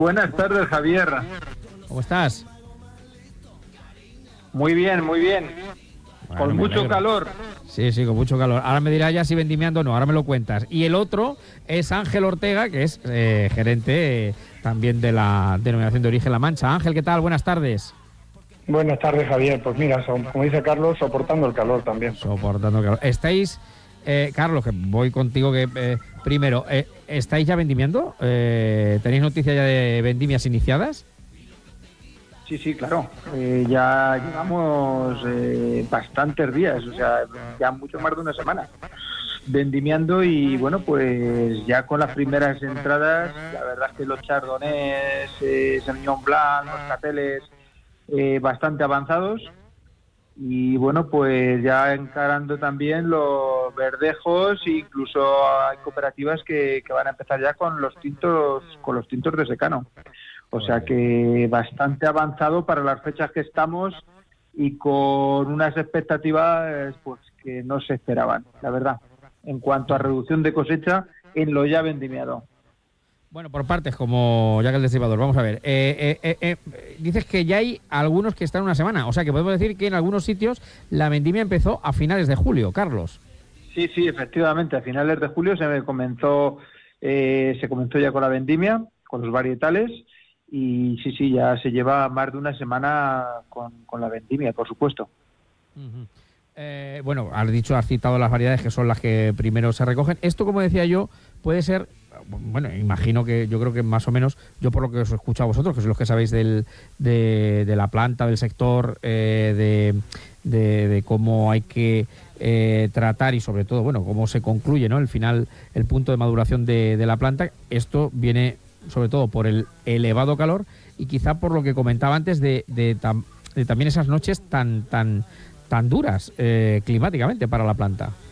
Buenas tardes, Javier. ¿Cómo estás? Muy bien, muy bien. Bueno, Con me mucho alegro. calor. Sí, con mucho calor. Ahora me dirás ya si vendimiando o no, ahora me lo cuentas. Y el otro es Ángel Ortega, que es gerente también de la Denominación de Origen La Mancha. Ángel, ¿qué tal? Buenas tardes. Buenas tardes, Javier. Pues mira, como dice Carlos, soportando el calor también. Soportando el calor. ¿Estáis, Carlos, que voy contigo, que primero, ¿estáis ya vendimiando? ¿Tenéis noticias ya de vendimias iniciadas? Sí, claro. Ya llevamos bastantes días, o sea, ya mucho más de una semana vendimiando y bueno, pues ya con las primeras entradas, la verdad es que los chardonnays, Sauvignon Blanc, los cateles bastante avanzados y bueno, pues ya encarando también los verdejos e incluso hay cooperativas que van a empezar ya con los tintos de secano. O sea que bastante avanzado para las fechas que estamos y con unas expectativas pues que no se esperaban, la verdad, en cuanto a reducción de cosecha en lo ya vendimiado. Bueno, por partes, como ya que el destripador. Vamos a ver. Dices que ya hay algunos que están una semana. O sea que podemos decir que en algunos sitios la vendimia empezó a finales de julio, Carlos. Sí, efectivamente. A finales de julio se comenzó ya con la vendimia, con los varietales. Y sí, ya se lleva más de una semana con la vendimia, por supuesto. Bueno, has citado las variedades que son las que primero se recogen. Esto, como decía yo, puede ser, bueno, imagino que yo creo que más o menos, yo por lo que os escucho a vosotros, que sois los que sabéis de la planta, del sector, de cómo hay que tratar y sobre todo, bueno, cómo se concluye, ¿no? El final, el punto de maduración de la planta. Esto viene sobre todo por el elevado calor y quizá por lo que comentaba antes de también esas noches tan duras climáticamente para la planta.